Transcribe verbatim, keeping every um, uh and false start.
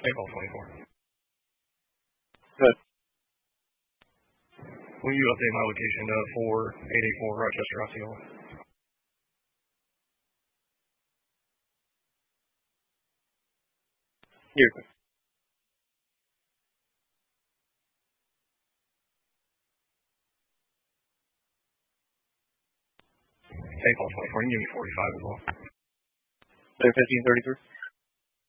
April twenty-four. Good. Will you update my location to four eight eight four Rochester, Osceola? You're good. April twenty-four. You can give me forty-five as well. fifteen thirty-three.